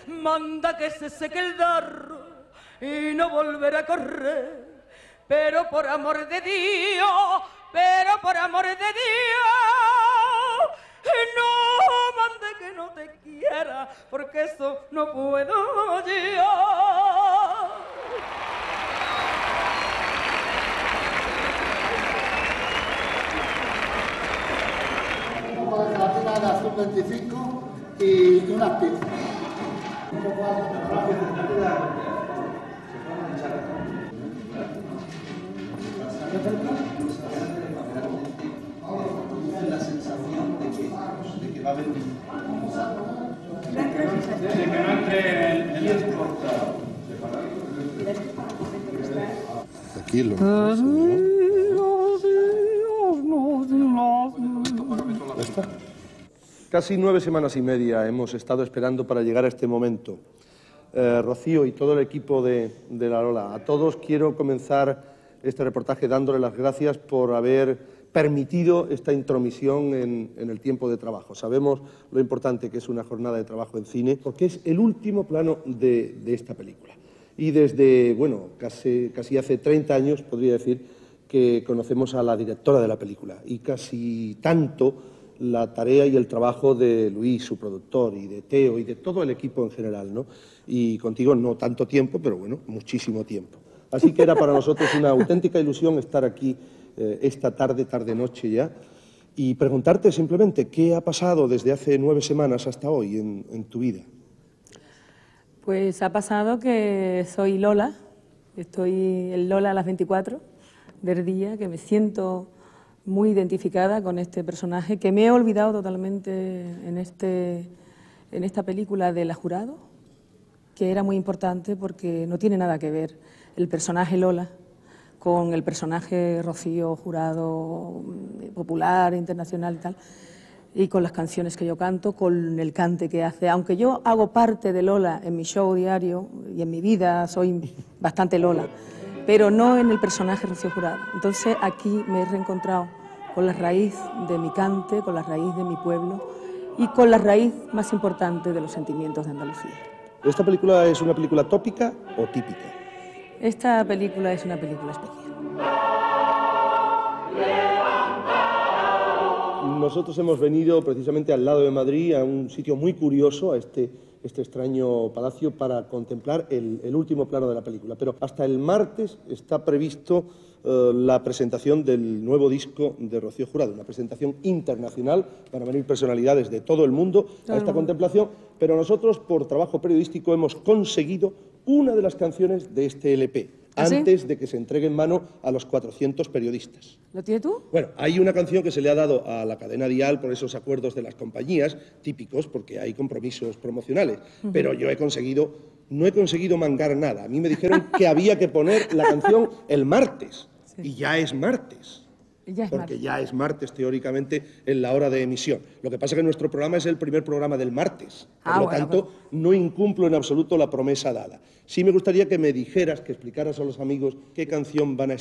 manda que se seque el darro y no volverá a correr. Pero por amor de Dios, pero por amor de Dios, no mande que no te quiera, porque eso no puedo yo. Un poco de gelatina de azul 25 y unas pizzas. Un poco la sensación de que va a haber de que no entre el exportado. Aquí lo ¿Está? Casi 9 semanas y media hemos estado esperando para llegar a este momento. Rocío y todo el equipo de La Lola, a todos quiero comenzar este reportaje dándole las gracias por haber permitido esta intromisión en el tiempo de trabajo. Sabemos lo importante que es una jornada de trabajo en cine, porque es el último plano de esta película. Y desde, bueno, casi hace 30 años, podría decir, que conocemos a la directora de la película. Y casi tanto la tarea y el trabajo de Luis, su productor, y de Teo, y de todo el equipo en general, ¿no? Y contigo no tanto tiempo, pero bueno, muchísimo tiempo. Así que era para nosotros una auténtica ilusión estar aquí esta tarde-noche ya, y preguntarte simplemente qué ha pasado desde hace 9 semanas hasta hoy en tu vida. Pues ha pasado que soy Lola, estoy en Lola a las 24 del día, que me siento muy identificada con este personaje, que me he olvidado totalmente en esta película de La Jurado, que era muy importante porque no tiene nada que ver el personaje Lola con el personaje Rocío Jurado popular, internacional y tal, y con las canciones que yo canto, con el cante que hace. Aunque yo hago parte de Lola en mi show diario y en mi vida soy bastante Lola, pero no en el personaje Rocío Jurado. Entonces aquí me he reencontrado con la raíz de mi cante, con la raíz de mi pueblo y con la raíz más importante de los sentimientos de Andalucía. ¿Esta película es una película tópica o típica? Esta película es una película especial. Nosotros hemos venido precisamente al lado de Madrid, a un sitio muy curioso, a este extraño palacio, para contemplar el último plano de la película. Pero hasta el martes está previsto la presentación del nuevo disco de Rocío Jurado, una presentación internacional. Van a venir personalidades de todo el mundo a esta contemplación, pero nosotros, por trabajo periodístico, hemos conseguido una de las canciones de este LP, antes de que se entregue en mano a los 400 periodistas. ¿Lo tienes tú? Bueno, hay una canción que se le ha dado a la cadena Dial por esos acuerdos de las compañías, típicos, porque hay compromisos promocionales, pero yo no he conseguido mangar nada. A mí me dijeron que había que poner la canción el martes, y ya es martes. Porque ya es martes, teóricamente, en la hora de emisión. Lo que pasa es que nuestro programa es el primer programa del martes. Por lo tanto, no incumplo en absoluto la promesa dada. Sí me gustaría que me dijeras, que explicaras a los amigos qué canción van a